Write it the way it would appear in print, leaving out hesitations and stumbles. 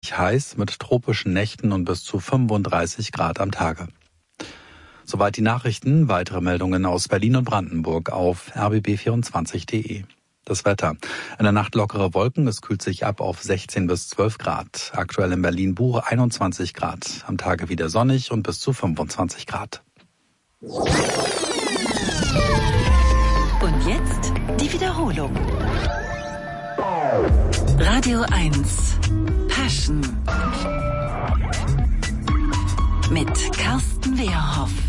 richtig heiß mit tropischen Nächten und bis zu 35 Grad am Tage. Soweit die Nachrichten. Weitere Meldungen aus Berlin und Brandenburg auf rbb24.de. Das Wetter. In der Nacht lockere Wolken, es kühlt sich ab auf 16 bis 12 Grad. Aktuell in Berlin-Buch 21 Grad. Am Tage wieder sonnig und bis zu 25 Grad. Und jetzt die Wiederholung. Radio 1 Passion mit Carsten Wehrhoff.